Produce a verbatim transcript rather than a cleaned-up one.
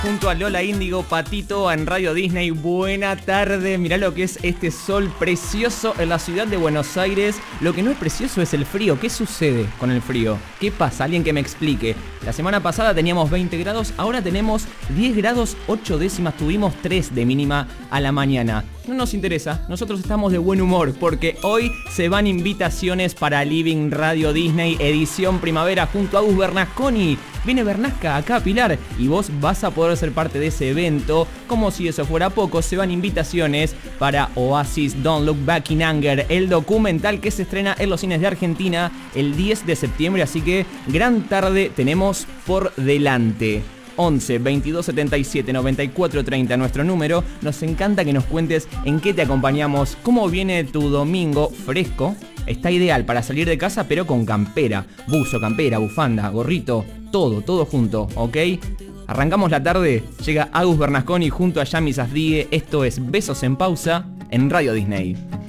Junto a Lola Índigo, Patito en Radio Disney. Buena tarde, mirá lo que es este sol precioso en la ciudad de Buenos Aires. Lo que no es precioso es el frío. ¿Qué sucede con el frío? ¿Qué pasa? Alguien que me explique. La semana pasada teníamos veinte grados, ahora tenemos diez grados ocho décimas, tuvimos tres de mínima a la mañana. No nos interesa, nosotros estamos de buen humor porque hoy se van invitaciones para Living Radio Disney edición primavera junto a Agus Bernasconi. Viene Bernasca acá a Pilar y vos vas a poder ser parte de ese evento. Como si eso fuera poco, se van invitaciones para Oasis Don't Look Back in Anger, el documental que se estrena en los cines de Argentina el diez de septiembre, así que gran tarde tenemos por delante. once veintidós setenta y siete noventa y cuatro treinta nuestro número. Nos encanta que nos cuentes en qué te acompañamos, cómo viene tu domingo fresco. Está ideal para salir de casa pero con campera, buzo, campera, bufanda, gorrito, todo, todo junto, ¿ok? Arrancamos la tarde, llega Agus Bernasconi junto a Yami Sasdie. Esto es Besos en Pausa en Radio Disney.